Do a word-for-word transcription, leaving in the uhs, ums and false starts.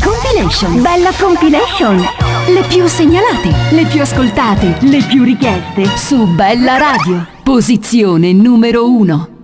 Compilation. Bella Compilation. Le più segnalate, le più ascoltate, le più richieste su Bella Radio. Posizione numero uno.